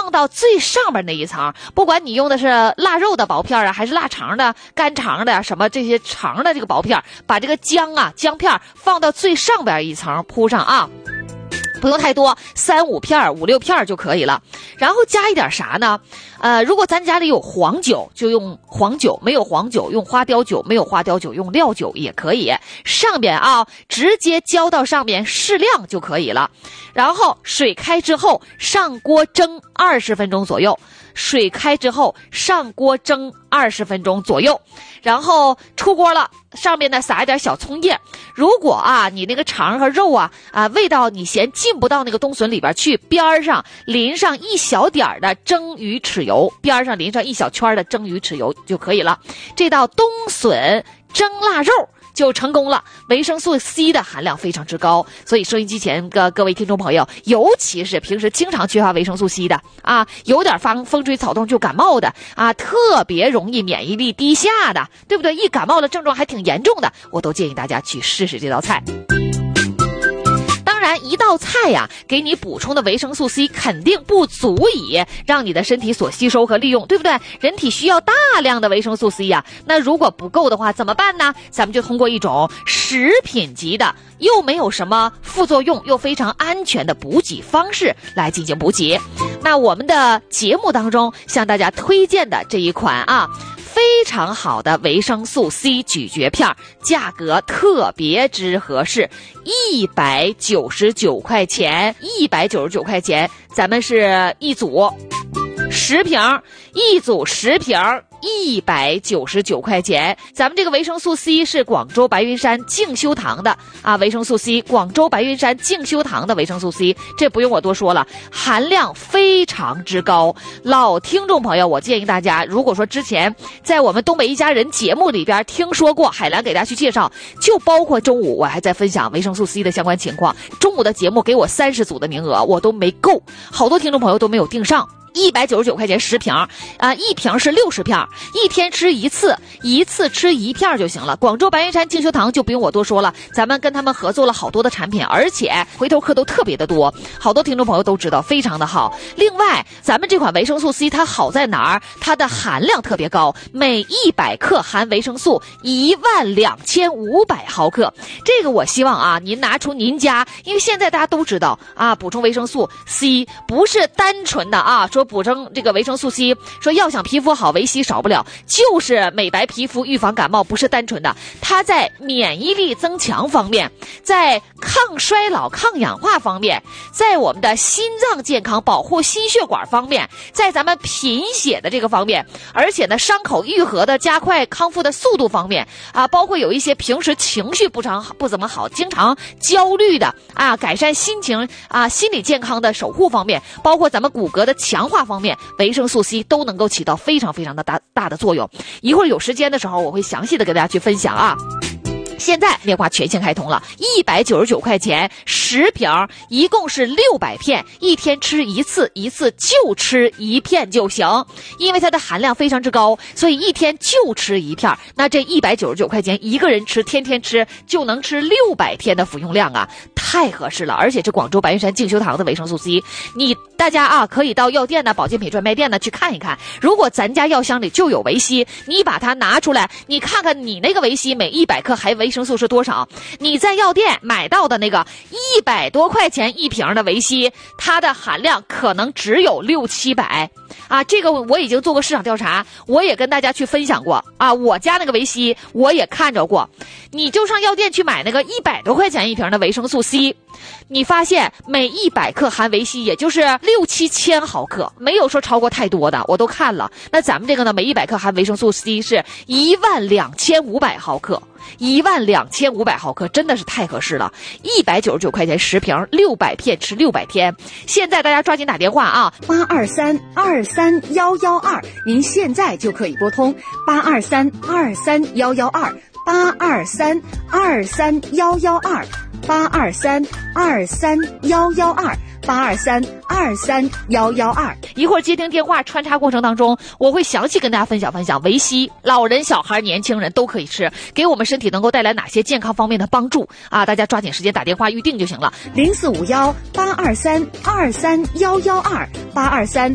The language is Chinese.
放到最上边那一层，不管你用的是腊肉的薄片啊，还是腊肠的、干肠的什么这些肠的这个薄片，把这个姜片放到最上边一层铺上啊。不用太多，3、5片、5、6片就可以了。然后加一点啥呢？如果咱家里有黄酒，就用黄酒；没有黄酒，用花雕酒；没有花雕酒，用料酒也可以。上边啊，直接浇到上面，适量就可以了。然后水开之后，上锅蒸20分钟左右。水开之后，上锅蒸20分钟左右。然后出锅了，上面呢撒一点小葱叶。如果啊你那个肠和肉味道你嫌进不到那个冬笋里边去，边上淋上一小点的蒸鱼豉油，边上淋上一小圈的蒸鱼豉油就可以了。这道冬笋蒸腊肉就成功了。维生素 C 的含量非常之高，所以收音机前的各位听众朋友，尤其是平时经常缺乏维生素 C 的有点风吹草动就感冒的特别容易免疫力低下的，对不对？一感冒的症状还挺严重的，我都建议大家去试试这道菜。当然一道菜呀，给你补充的维生素 C 肯定不足以让你的身体所吸收和利用，对不对？人体需要大量的维生素 C 呀，那如果不够的话怎么办呢？咱们就通过一种食品级的，又没有什么副作用又非常安全的补给方式来进行补给。那我们的节目当中向大家推荐的这一款非常好的维生素 C 咀嚼片，价格特别之合适，199块钱，199块钱，咱们是一组10瓶，一组10瓶，199块钱。咱们这个维生素 C 是广州白云山静修堂的维生素 C， 广州白云山静修堂的维生素 C， 这不用我多说了，含量非常之高。老听众朋友，我建议大家，如果说之前在我们东北一家人节目里边听说过海兰给大家去介绍，就包括中午我还在分享维生素 C 的相关情况，中午的节目给我30组的名额，我都没够，好多听众朋友都没有订上。199块钱10瓶一瓶是60片，一天吃一次，一次吃1片就行了。广州白云山静修堂就不用我多说了，咱们跟他们合作了好多的产品，而且回头客都特别的多，好多听众朋友都知道，非常的好。另外咱们这款维生素 C 它好在哪儿？它的含量特别高，每100克含维生素12500毫克。这个我希望您拿出您家，因为现在大家都知道补充维生素 C 不是单纯的说补充这个维生素 C， 说要想皮肤好，维 C 少不了，就是美白皮肤、预防感冒，不是单纯的。它在免疫力增强方面，在抗衰老、抗氧化方面，在我们的心脏健康、保护心血管方面，在咱们贫血的这个方面，而且呢，伤口愈合的加快康复的速度方面包括有一些平时情绪不怎么好，经常焦虑的改善心情心理健康的守护方面，包括咱们骨骼的强化方面，维生素 C 都能够起到非常非常的大的作用。一会儿有时间的时候，我会详细的跟大家去分享现在面化全线开通了，199块钱10瓶，一共是600片，一天吃一次，一次就吃1片就行。因为它的含量非常之高，所以一天就吃1片。那这199块钱一个人吃，天天吃就能吃600天的服用量太合适了。而且这广州白云山静修堂的维生素 C， 大家可以到药店保健品专卖店去看一看。如果咱家药箱里就有维 C， 你把它拿出来，你看看你那个维 C 每100克含维生素是多少？你在药店买到的那个100多块钱一瓶的维 C， 它的含量可能只有600-700这个我已经做过市场调查，我也跟大家去分享过我家那个维 C 我也看着过。你就上药店去买那个100多块钱一瓶的维生素 C， 你发现每100克含维 C 也就是6-7千毫克，没有说超过太多的，我都看了。那咱们这个呢，每100克含维生素 C 是12500毫克，12500毫克，真的是太合适了。199块钱10瓶，600片吃600天。现在大家抓紧打电话 823-23112，您现在就可以拨通823-23112，823-23112，823-23112，823-23112。 一会儿接听电话穿插过程当中，我会详细跟大家分享维 C， 老人、小孩、年轻人都可以吃，给我们身体能够带来哪些健康方面的帮助大家抓紧时间打电话预定就行了。 0451-823-23112，823